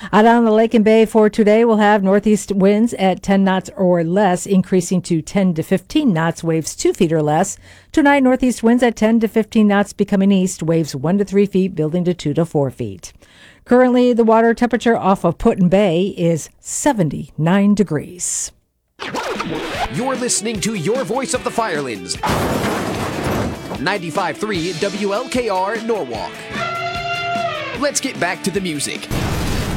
Out on the lake and bay for today, we'll have northeast winds at 10 knots or less, increasing to 10 to 15 knots, waves 2 feet or less. Tonight, northeast winds at 10 to 15 knots, becoming east, waves 1 to 3 feet, building to 2 to 4 feet. Currently, the water temperature off of Put in Bay is 79 degrees. You're listening to your voice of the Firelands. 95.3 WLKR Norwalk. Let's get back to the music.